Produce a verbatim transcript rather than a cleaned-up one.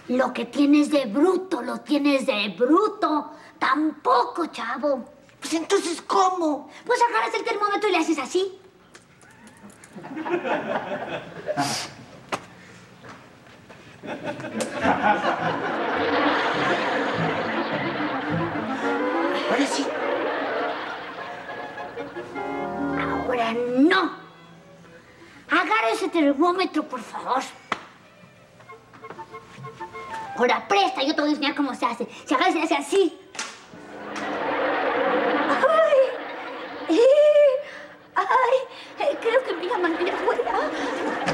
Lo que tienes de bruto, lo tienes de bruto. Tampoco, chavo. Pues entonces, ¿cómo? Pues agarras el termómetro y le haces así. Ahora sí. Ahora no. Agarra ese termómetro, por favor. Ahora presta, yo te voy a enseñar cómo se hace. Se agarra y se hace así. ¡Ay! ¡Ay! Creo que mi mamá ya fuera.